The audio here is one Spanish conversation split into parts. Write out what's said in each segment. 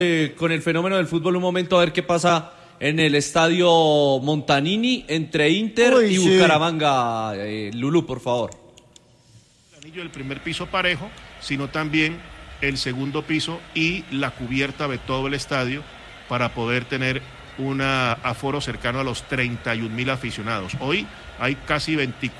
Con el fenómeno del fútbol un momento a ver qué pasa en el estadio Montanini entre Inter y Bucaramanga. Lulú, por favor. El primer piso parejo, sino también el segundo piso y la cubierta de todo el estadio para poder tener un aforo cercano a los 31.000 aficionados. Hoy hay casi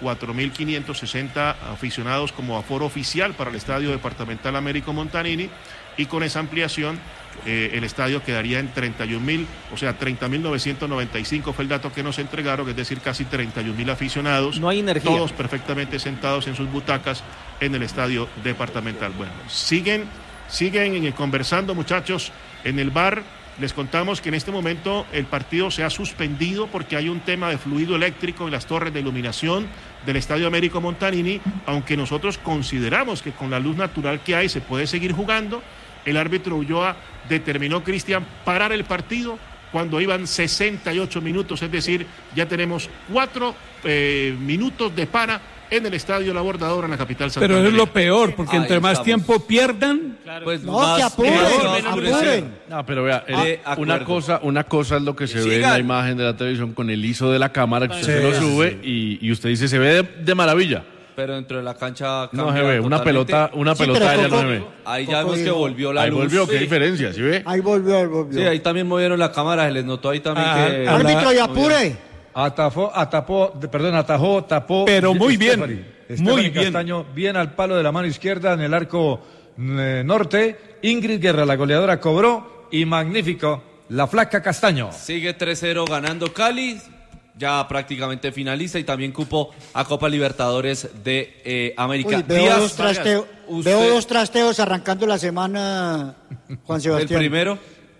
24.560 aficionados como aforo oficial para el estadio departamental Américo Montanini, y con esa ampliación el estadio quedaría en 31.000, o sea, 30.995 fue el dato que nos entregaron, es decir, casi 31.000 aficionados. No hay energía. Todos perfectamente sentados en sus butacas en el estadio departamental. Bueno, siguen conversando, muchachos, en el bar. Les contamos que en este momento el partido se ha suspendido porque hay un tema de fluido eléctrico en las torres de iluminación del estadio Américo Montanini, aunque nosotros consideramos que con la luz natural que hay se puede seguir jugando. El árbitro Ulloa determinó, Cristian, parar el partido cuando iban 68 minutos, es decir, ya tenemos 4 minutos de para en el estadio La Bordadora en la capital santandereana. Pero es lo peor, porque entre más tiempo pierdan, pues no, que apuren. No, pero vea, una cosa es lo que se ve en la imagen de la televisión con el ISO de la cámara, que usted se lo sube y usted dice, se ve de maravilla. Pero dentro de la cancha no se ve, una pelota aérea no se ve. Ahí ya vemos que volvió la luz. Ahí volvió, qué diferencia, ¿sí ve? Ahí volvió. Sí, ahí también movieron la cámara, se les notó ahí también que... Árbitro, y apure. Atajó. Pero muy bien, muy bien. Castaño, bien al palo de la mano izquierda en el arco norte. Ingrid Guerra, la goleadora, cobró y magnífico la flaca Castaño. Sigue 3-0 ganando Cali, ya prácticamente finalista y también cupo a Copa Libertadores de América. Uy, veo dos trasteos arrancando la semana, Juan Sebastián. El primero.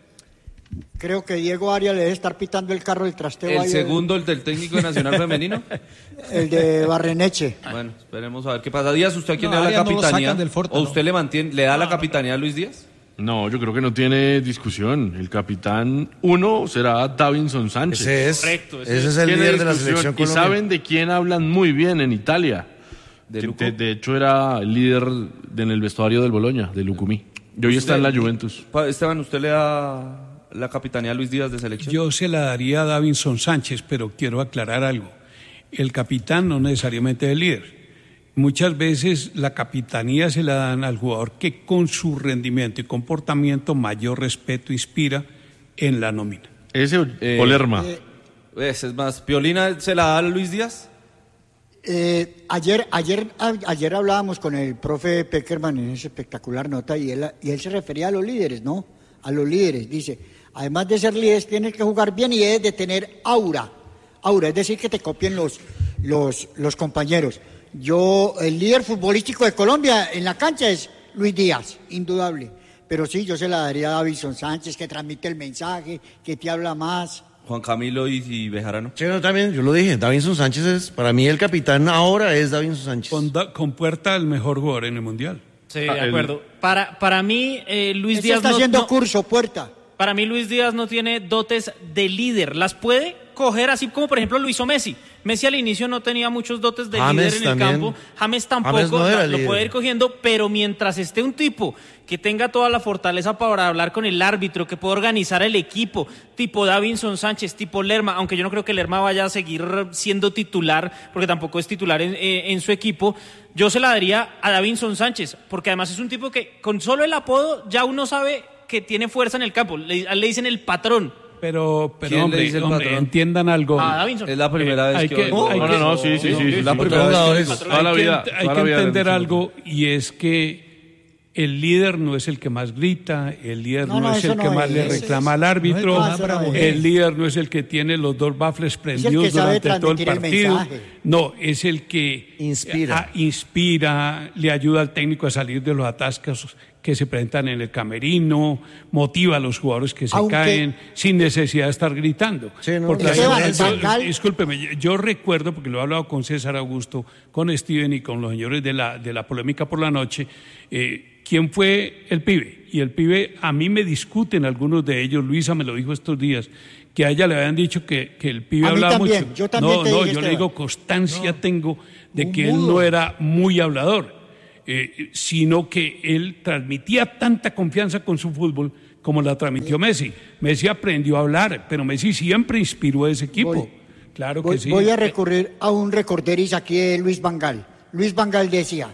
Creo que Diego Arias le debe estar pitando el carro del trasteo. ¿El segundo, el del técnico nacional femenino? El de Barreneche. Bueno, esperemos a ver qué pasa. Díaz, ¿usted a quién le da la capitanía? ¿O usted le da la capitanía a Luis Díaz? No, yo creo que no tiene discusión. El capitán 1 será Davinson Sánchez. Correcto, ese es el líder de la selección colombiana. Y saben de quién hablan muy bien en Italia. De hecho, era el líder en el vestuario del Bologna, de Lucumí. Y hoy está en la Juventus. Esteban, ¿usted le da la capitanía a Luis Díaz de selección? Yo se la daría a Davinson Sánchez, pero quiero aclarar algo. El capitán no necesariamente es el líder. Muchas veces la capitanía se la dan al jugador que con su rendimiento y comportamiento mayor respeto inspira en la nómina. Ese o Lerma. Ese es más. ¿Piolina se la da a Luis Díaz? Ayer hablábamos con el profe Peckerman en esa espectacular nota y él se refería a los líderes, ¿no? A los líderes, dice, además de ser líderes tienes que jugar bien y debes de tener aura, es decir, que te copien los compañeros. El líder futbolístico de Colombia en la cancha es Luis Díaz, indudable, pero sí, yo se la daría a Davinson Sánchez, que transmite el mensaje, que te habla más. Juan Camilo y Bejarano. Sí, no, también, yo lo dije, Davinson Sánchez es, para mí el capitán ahora es Davinson Sánchez. Con Puerta el mejor jugador en el Mundial. Sí, de acuerdo. Para mí, Luis Díaz está haciendo curso, Puerta. Para mí, Luis Díaz no tiene dotes de líder. Las puede coger así como, por ejemplo, lo hizo Messi. Messi al inicio no tenía muchos dotes de líder en el campo. James tampoco, lo puede ir cogiendo, pero mientras esté un tipo que tenga toda la fortaleza para hablar con el árbitro, que pueda organizar el equipo, tipo Davinson Sánchez, tipo Lerma, aunque yo no creo que Lerma vaya a seguir siendo titular, porque tampoco es titular en su equipo, yo se la daría a Davinson Sánchez, porque además es un tipo que con solo el apodo ya uno sabe que tiene fuerza en el campo, le dicen el patrón. Pero hombre, entiendan algo. Es la primera vez que... No, sí. Es la primera vez. Hay que entender algo, y es que el líder no es el que más grita, el líder no es el que más le reclama al árbitro, el líder no es el que tiene los dos baffles prendidos durante todo el partido. No, es el que inspira, le ayuda al técnico a salir de los atascos que se presentan en el camerino, motiva a los jugadores que se caen sin necesidad de estar gritando. Sí, no, porque discúlpeme, yo recuerdo, porque lo he hablado con César Augusto, con Steven y con los señores de la polémica por la noche, quién fue el pibe. Y el pibe, a mí me discuten algunos de ellos, Luisa me lo dijo estos días, que a ella le habían dicho que el pibe hablaba mucho. Yo también yo le digo, constancia tengo de que él no era muy hablador. Sino que él transmitía tanta confianza con su fútbol como la transmitió Messi. Messi aprendió a hablar, pero Messi siempre inspiró a ese equipo. Claro que sí. Voy a recurrir a un recorderis aquí de Luis Van Gaal. Luis Van Gaal decía,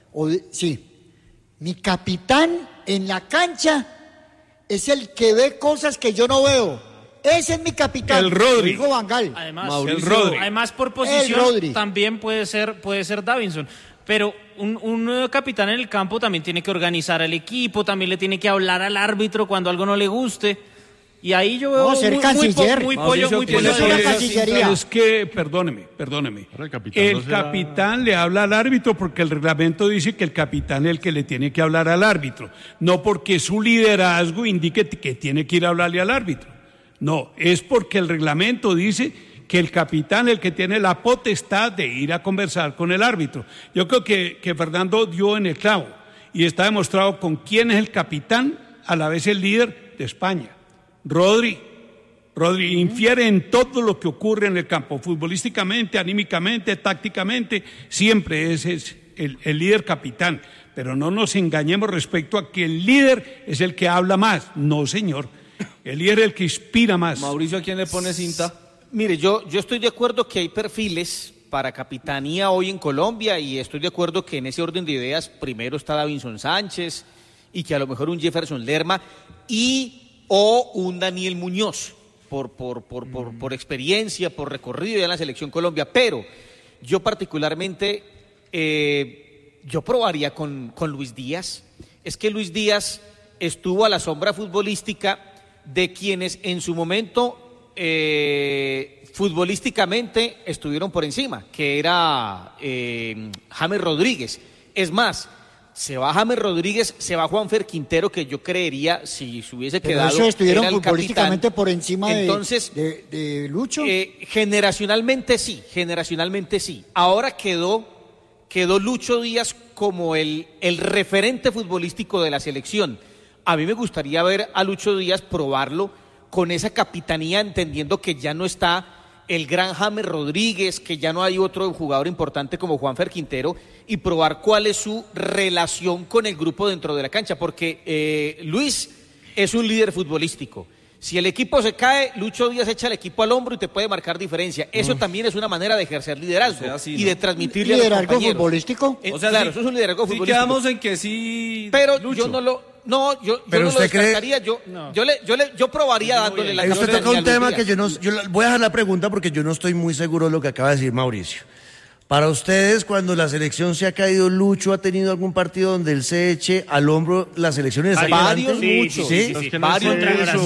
mi capitán en la cancha es el que ve cosas que yo no veo. Ese es mi capitán. El Rodri. Dijo Van Gaal. Además, por posición también puede ser Davinson. Pero un capitán en el campo también tiene que organizar al equipo, también le tiene que hablar al árbitro cuando algo no le guste. Y ahí yo veo muy pollo. Pero es que, perdóneme. El capitán le habla al árbitro porque el reglamento dice que el capitán es el que le tiene que hablar al árbitro. No porque su liderazgo indique que tiene que ir a hablarle al árbitro. No, es porque el reglamento dice que el capitán es el que tiene la potestad de ir a conversar con el árbitro. Yo creo que Fernando dio en el clavo y está demostrado con quién es el capitán, a la vez el líder de España. Rodri infiere en todo lo que ocurre en el campo, futbolísticamente, anímicamente, tácticamente, siempre es el líder capitán. Pero no nos engañemos respecto a que el líder es el que habla más. No, señor. El líder es el que inspira más. Mauricio, ¿a quién le pone cinta? Mire, yo estoy de acuerdo que hay perfiles para capitanía hoy en Colombia y estoy de acuerdo que en ese orden de ideas primero está Davinson Sánchez y que a lo mejor un Jefferson Lerma o un Daniel Muñoz por experiencia, por recorrido ya en la Selección Colombia, pero yo particularmente yo probaría con Luis Díaz. Es que Luis Díaz estuvo a la sombra futbolística de quienes en su momento futbolísticamente estuvieron por encima, que era James Rodríguez. Es más, se va James Rodríguez, se va Juanfer Quintero, que yo creería, si se hubiese quedado, eso estuvieron era el futbolísticamente capitán. Por encima entonces, de Lucho. Generacionalmente sí. Ahora quedó Lucho Díaz como el referente futbolístico de la selección. A mí me gustaría ver a Lucho Díaz probarlo con esa capitanía, entendiendo que ya no está el gran James Rodríguez, que ya no hay otro jugador importante como Juanfer Quintero, y probar cuál es su relación con el grupo dentro de la cancha, porque Luis es un líder futbolístico. Si el equipo se cae, Lucho Díaz echa el equipo al hombro y te puede marcar diferencia. Eso también es una manera de ejercer liderazgo y de transmitirle a los compañeros. ¿Liderazgo futbolístico? Claro, eso es un liderazgo futbolístico. Quedamos en que sí, pero Lucho. yo no lo descartaría. Yo probaría dándole la Usted toca un tema que yo voy a dejar la pregunta porque yo no estoy muy seguro de lo que acaba de decir Mauricio. Para ustedes, cuando la selección se ha caído, ¿Lucho ha tenido algún partido donde él se eche al hombro la selección y le saque adelante? Muchos. ¿Sí? Varios,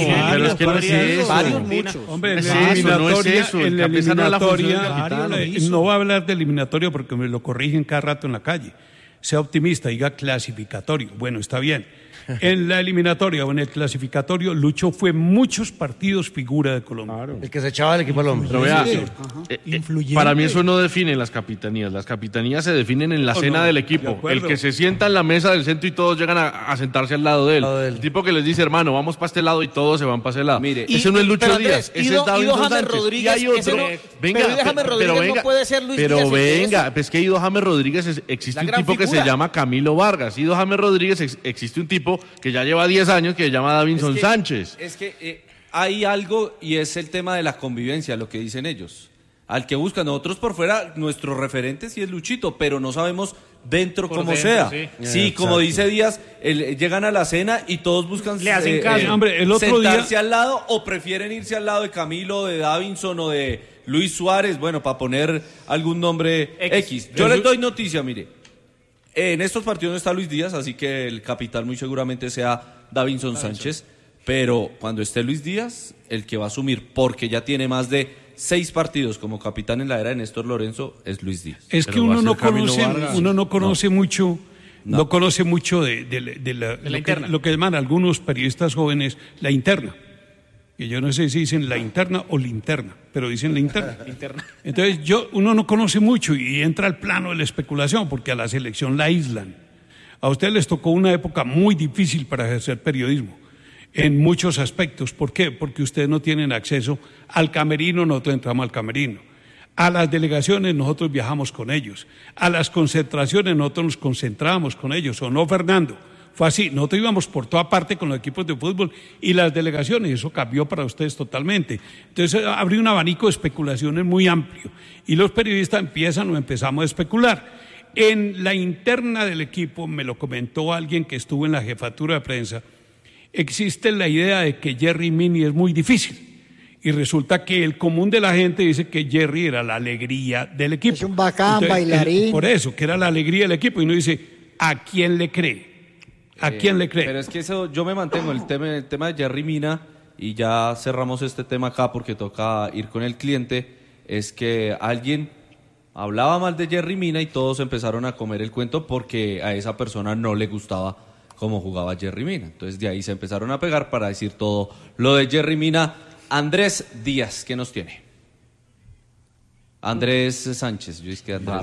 muchos. Hombre, en la eliminatoria, no va a hablar de eliminatorio porque me lo corrigen cada rato en la calle. Sea optimista, diga clasificatorio. Bueno, está bien. En la eliminatoria o en el clasificatorio, Lucho fue muchos partidos figura de Colombia. Claro. El que se echaba al equipo al hombro. Pero vea, para mí eso no define las capitanías. Las capitanías se definen en la cena del equipo. El que se sienta en la mesa del centro y todos llegan a sentarse al lado de él. El tipo que les dice, hermano, vamos para este lado y todos se van para ese lado. Mire, ese no es Lucho Díaz, ese es Davinson Sánchez. Rodríguez, y hay otro. No puede ser Luis Díaz. Pero venga, pues que Ido James Rodríguez existe un tipo que se llama Camilo Vargas. Ido James Rodríguez existe un tipo que ya lleva 10 años que se llama Davinson Sánchez. Es que hay algo y es el tema de la convivencia, lo que dicen ellos. Al que buscan nosotros por fuera, nuestro referente sí es Luchito, pero no sabemos dentro por cómo dentro, sea. Sí, como dice Díaz, llegan a la cena y todos buscan le hacen caso. Hombre, el otro sentarse al lado o prefieren irse al lado de Camilo, de Davinson o de Luis Suárez, bueno, para poner algún nombre X. Yo les doy noticia, mire. En estos partidos no está Luis Díaz, así que el capitán muy seguramente sea Davinson Sánchez, pero cuando esté Luis Díaz, el que va a asumir, porque ya tiene más de 6 partidos como capitán en la era de Néstor Lorenzo, es Luis Díaz. Es que uno no conoce mucho de la interna. Lo que llaman algunos periodistas jóvenes la interna. Que yo no sé si dicen la interna o linterna, pero dicen la interna. Entonces uno no conoce mucho y entra al plano de la especulación porque a la selección la aíslan. A ustedes les tocó una época muy difícil para ejercer periodismo, en muchos aspectos. ¿Por qué? Porque ustedes no tienen acceso al camerino, nosotros entramos al camerino. A las delegaciones nosotros viajamos con ellos. A las concentraciones nosotros nos concentramos con ellos. ¿O no, Fernando? fue así. Nosotros íbamos por toda parte con los equipos de fútbol y las delegaciones, y eso cambió para ustedes totalmente. Entonces abrió un abanico de especulaciones muy amplio y los periodistas empezamos a especular. En la interna del equipo, me lo comentó alguien que estuvo en la jefatura de prensa, existe la idea de que Jerry Mina es muy difícil. Y resulta que el común de la gente dice que Jerry era la alegría del equipo. Es un bacán, bailarín. Por eso, que era la alegría del equipo. Y uno dice, ¿a quién le cree? ¿A quién le cree? Pero es que eso, yo me mantengo el tema de Jerry Mina, y ya cerramos este tema acá porque toca ir con el cliente, es que alguien hablaba mal de Jerry Mina y todos empezaron a comer el cuento porque a esa persona no le gustaba cómo jugaba Jerry Mina. Entonces de ahí se empezaron a pegar para decir todo lo de Jerry Mina. Andrés Díaz, ¿qué nos tiene? Andrés Sánchez, yo dije que Andrés.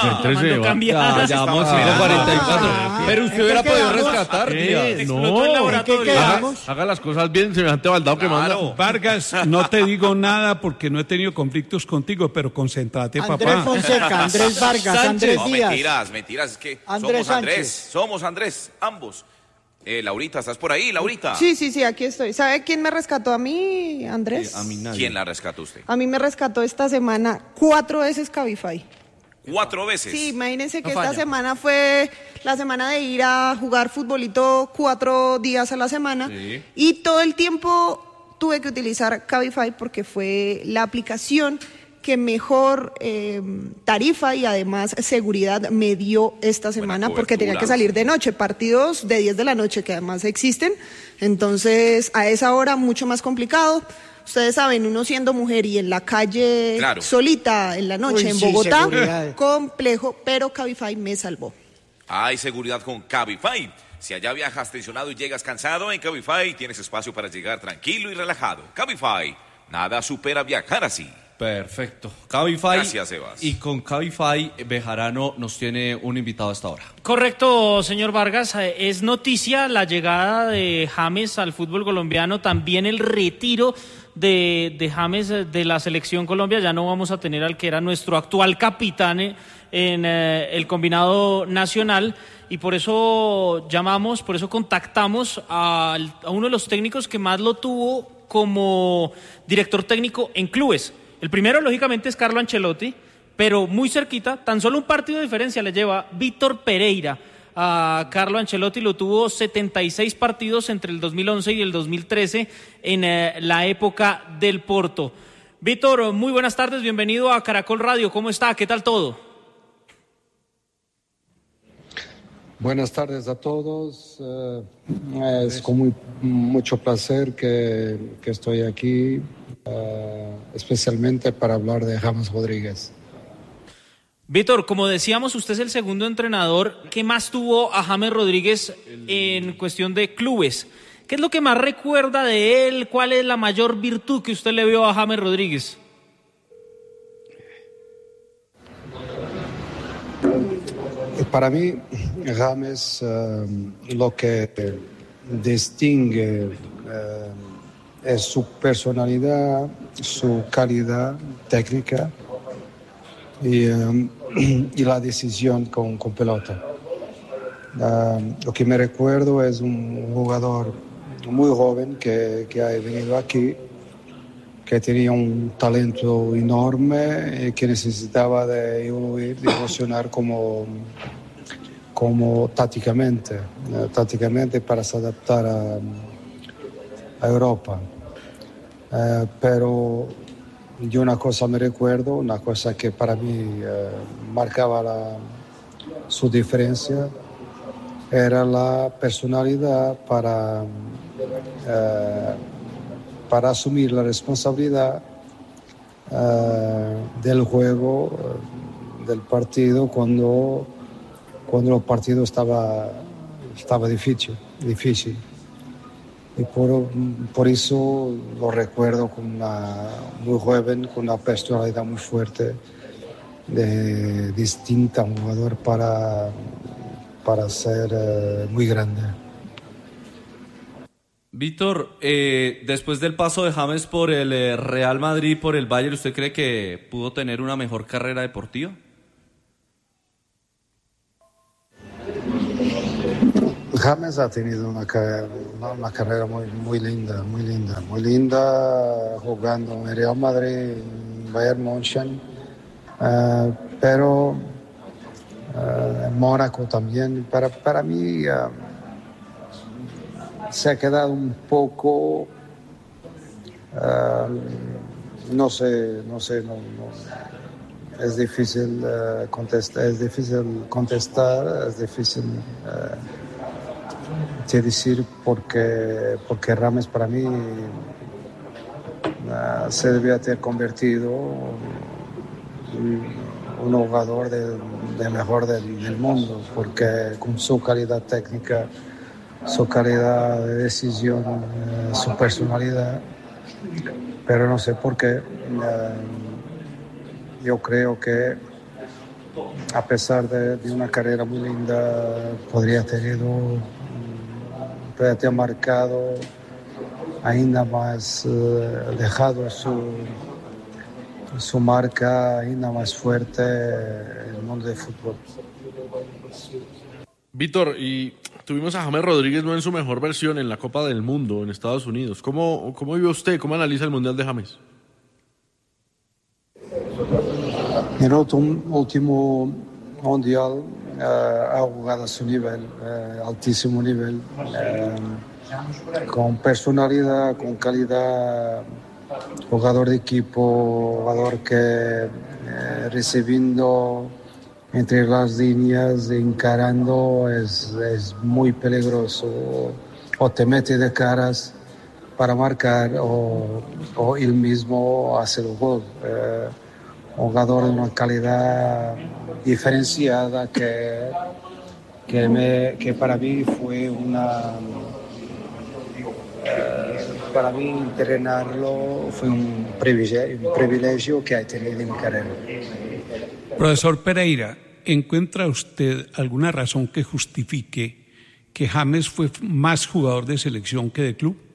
Ya vamos a 44. Pero usted hubiera podido rescatar, Díaz. No, haga las cosas bien, semejante baldado que manda. Vargas, no te digo nada porque no he tenido conflictos contigo, pero concéntrate, papá. Andrés Fonseca, Andrés Vargas, Sánchez. Andrés Díaz. Mentiras, es que Andrés somos Andrés, ambos. Laurita, ¿estás por ahí, Laurita? Sí, aquí estoy. ¿Sabe quién me rescató a mí, Andrés? A mí nadie. ¿Quién la rescató usted? A mí me rescató esta semana 4 veces Cabify. 4 veces. Sí, imagínense que esta semana fue la semana de ir a jugar futbolito 4 días a la semana. Sí. Y todo el tiempo tuve que utilizar Cabify porque fue la aplicación que mejor tarifa y además seguridad me dio esta semana porque tenía que salir de noche, partidos de 10 de la noche que además existen, entonces a esa hora mucho más complicado. Ustedes saben, uno siendo mujer y en la calle solita en la noche en Bogotá, complejo, pero Cabify me salvó. Hay seguridad con Cabify. Si allá viajas tensionado y llegas cansado, en Cabify tienes espacio para llegar tranquilo y relajado. Cabify, nada supera viajar así. Perfecto. Cabify. Gracias, Sebas. Y con Cabify, Bejarano nos tiene un invitado a esta hora. Correcto, señor Vargas. Es noticia la llegada de James al fútbol colombiano, también el retiro de James de la selección Colombia. Ya no vamos a tener al que era nuestro actual capitán en el combinado nacional. Y por eso contactamos a uno de los técnicos que más lo tuvo como director técnico en clubes. El primero, lógicamente, es Carlo Ancelotti, pero muy cerquita, tan solo un partido de diferencia le lleva Víctor Pereira a Carlo Ancelotti. Lo tuvo 76 partidos entre el 2011 y el 2013 en la época del Porto. Víctor, muy buenas tardes, bienvenido a Caracol Radio. ¿Cómo está? ¿Qué tal todo? Buenas tardes a todos. Es con mucho placer que estoy aquí, especialmente para hablar de James Rodríguez. Víctor, como decíamos, usted es el segundo entrenador que más tuvo a James Rodríguez en cuestión de clubes. ¿Qué es lo que más recuerda de él? ¿Cuál es la mayor virtud que usted le vio a James Rodríguez? Para mí, James, lo que distingue es su personalidad, su calidad técnica y la decisión con pelota. Lo que me recuerdo es un jugador muy joven que ha venido aquí, que tenía un talento enorme y que necesitaba de evolucionar como tácticamente para se adaptar a Europa. Pero yo una cosa me recuerdo, una cosa que para mí marcaba su diferencia, era la personalidad para asumir la responsabilidad del juego, del partido, cuando el partido estaba difícil. Y por eso lo recuerdo muy joven, con una personalidad muy fuerte, distinta, un jugador para ser muy grande. Víctor, después del paso de James por el Real Madrid, por el Bayern, ¿usted cree que pudo tener una mejor carrera deportiva? James ha tenido una carrera muy linda, jugando en Real Madrid, en Bayern München, pero en Mónaco también. Para mí se ha quedado un poco, no sé, es difícil contestar, es difícil decir porque Rames para mí se debía haber convertido en un jugador de mejor del mundo, porque con su calidad técnica, su calidad de decisión, su personalidad, pero no sé por qué. Yo creo que a pesar de una carrera muy linda, podría haber marcado ainda más, dejado su marca ainda más fuerte en el mundo del fútbol. Víctor, y tuvimos a James Rodríguez no en su mejor versión en la Copa del Mundo en Estados Unidos. ¿Cómo vive usted? ¿Cómo analiza el Mundial de James? En el último Mundial ha jugado a su nivel, altísimo nivel, con personalidad, con calidad, jugador de equipo, jugador que recibiendo entre las líneas, encarando, es muy peligroso, o te mete de caras para marcar o él mismo hace el gol. Un jugador de una calidad diferenciada que para mí fue para mí entrenarlo fue un privilegio que ha tenido en mi carrera. Profesor Pereira, ¿encuentra usted alguna razón que justifique que James fue más jugador de selección que de club?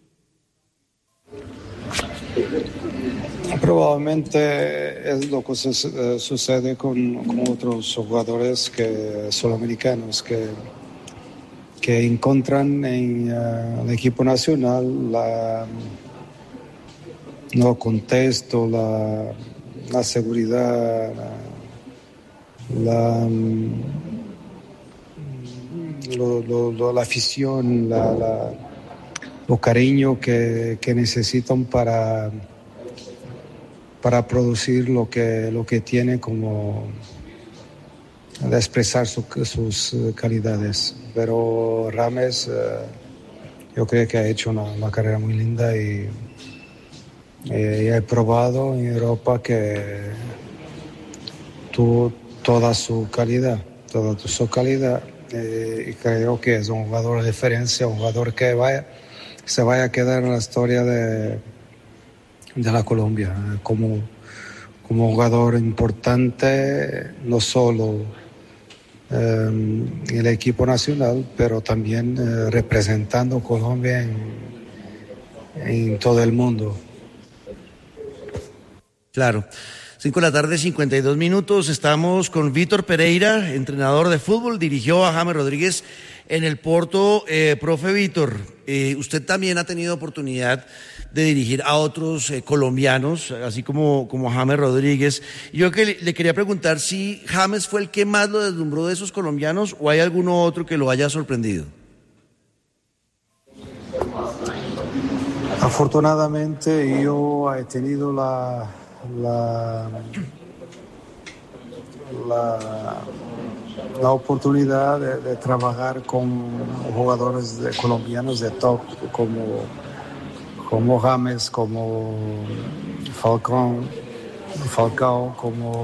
Probablemente es lo que sucede con otros jugadores sudamericanos que encuentran en el equipo nacional el contexto, la seguridad, la afición, lo cariño que necesitan para producir lo que tiene como de expresar sus calidades. Pero Rames yo creo que ha hecho una carrera muy linda y he probado en Europa que tuvo toda su calidad y creo que es un jugador de referencia, un jugador que se vaya a quedar en la historia de la Colombia como jugador importante, no solo en el equipo nacional, pero también representando Colombia en todo el mundo. Claro. 5:52 p.m. Estamos con Víctor Pereira, entrenador de fútbol, dirigió a James Rodríguez en el Porto. Profe Víctor, usted también ha tenido oportunidad de dirigir a otros colombianos, así como James Rodríguez. Yo le quería preguntar si James fue el que más lo deslumbró de esos colombianos o hay alguno otro que lo haya sorprendido. Afortunadamente yo he tenido la oportunidad de trabajar con jugadores colombianos de top como James, como Falcao,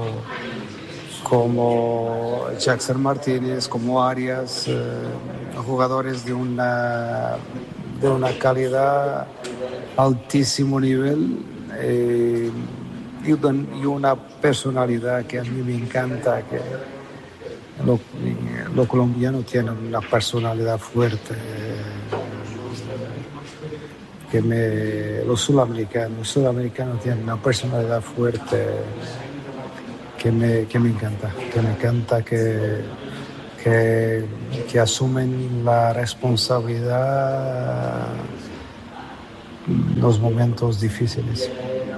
como Jackson Martínez, como Arias, jugadores de una calidad altísimo nivel y una personalidad que a mí me encanta, que los colombianos tienen una personalidad fuerte, los sudamericanos tienen una personalidad fuerte que me encanta, que que asumen la responsabilidad en los momentos difíciles.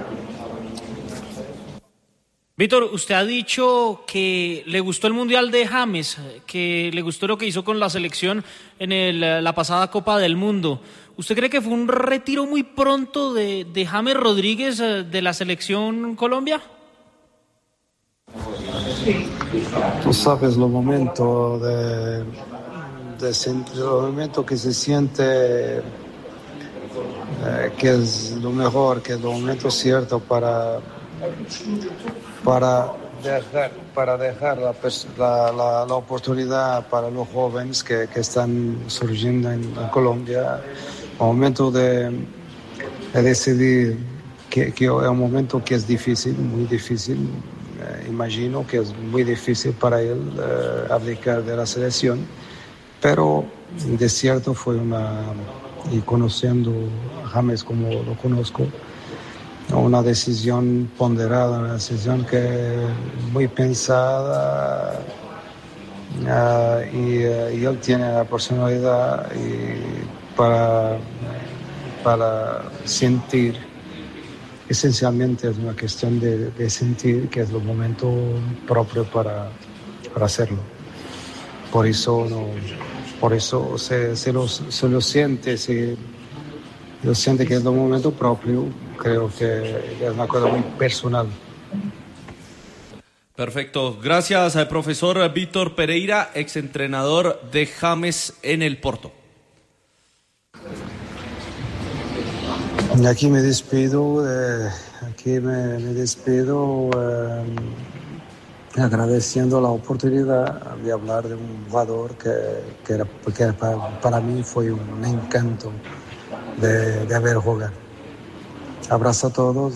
Víctor, usted ha dicho que le gustó el Mundial de James, que le gustó lo que hizo con la selección en la pasada Copa del Mundo. ¿Usted cree que fue un retiro muy pronto de James Rodríguez de la selección Colombia? Tú sabes los momentos los momentos que se siente que es lo mejor, que es lo momento cierto para dejar la oportunidad para los jóvenes que están surgiendo en Colombia. Un momento de decidir que es un momento que es difícil, muy difícil. Imagino que es muy difícil para él abdicar de la selección, pero de cierto y conociendo a James como lo conozco, una decisión ponderada, una decisión que muy pensada, y él tiene la personalidad para sentir. Esencialmente es una cuestión de sentir que es el momento propio para hacerlo. Por eso se lo siente, lo siente que es el momento propio. Creo que es una cosa muy personal. Perfecto. Gracias al profesor Víctor Pereira, exentrenador de James en el Porto. Aquí me despido, agradeciendo la oportunidad de hablar de un jugador que para mí fue un encanto de ver jugar. Abrazo a todos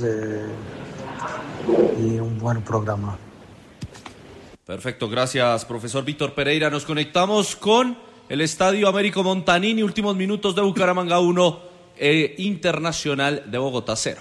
y un buen programa. Perfecto, gracias profesor Víctor Pereira. Nos conectamos con el Estadio Américo Montanini, últimos minutos de Bucaramanga 1. Internacional de Bogotá 0.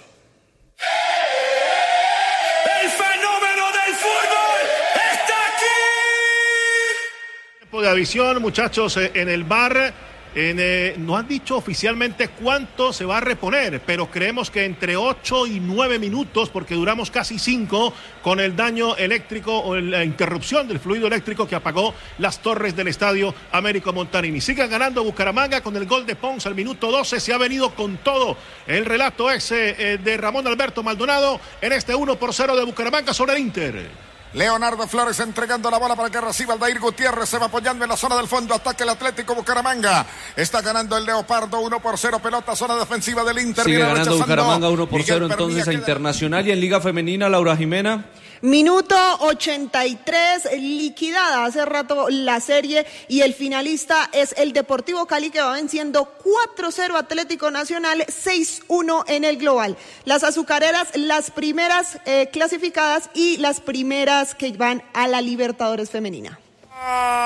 El fenómeno del fútbol está aquí. Tiempo de adición, muchachos, en el bar. No han dicho oficialmente cuánto se va a reponer, pero creemos que entre 8 y 9 minutos, porque duramos casi 5 con el daño eléctrico o la interrupción del fluido eléctrico que apagó las torres del Estadio Américo Montanini. Sigue ganando Bucaramanga con el gol de Pons al minuto 12, se ha venido con todo. El relato ese de Ramón Alberto Maldonado en este 1-0 de Bucaramanga sobre el Inter. Leonardo Flores entregando la bola para que reciba Aldair Gutiérrez, se va apoyando en la zona del fondo, ataque el Atlético Bucaramanga, está ganando el Leopardo 1-0, pelota zona defensiva del Inter. Sigue ganando Bucaramanga 1-0 entonces a Internacional. Y en Liga Femenina, Laura Jimena. Minuto 83, liquidada hace rato la serie y el finalista es el Deportivo Cali, que va venciendo 4-0 Atlético Nacional, 6-1 en el global. Las azucareras, las primeras clasificadas y las primeras que van a la Libertadores femenina.